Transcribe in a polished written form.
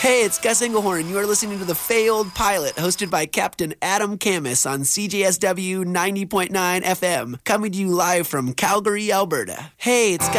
Hey, it's Gus Engelhorn. You are listening to The Failed Pilot, hosted by Captain Adam Camus on CJSW 90.9 FM, coming to you live from Calgary, Alberta. Hey, it's Gus